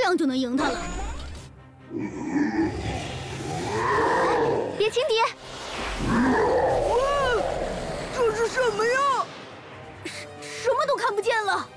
样就能赢他了。 别轻敌！ 哇，这是什么呀？ 什么都看不见了。